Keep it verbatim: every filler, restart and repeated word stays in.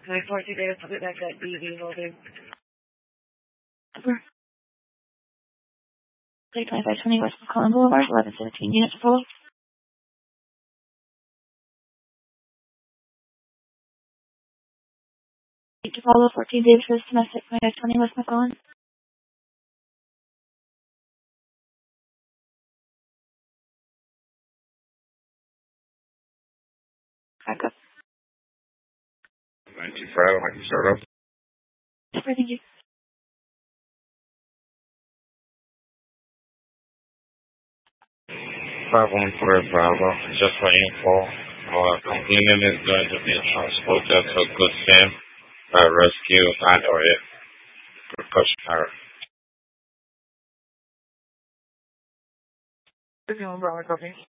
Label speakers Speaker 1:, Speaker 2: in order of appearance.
Speaker 1: nine four two Davis, I'll be back at B V holding.
Speaker 2: Over. twenty-five twenty West McClellan Boulevard, eleven seventeen units to follow. eight to follow, fourteen Davis Rose, domestic, twenty-five twenty West McClellan. Back up.
Speaker 3: nine two five, I can start up.
Speaker 2: Super, thank you.
Speaker 3: five one four Bravo, just for info. Uh, complaint is going to be transported to Good Sam, uh, rescue and or percussion error.
Speaker 1: fifty-one Bravo, copy.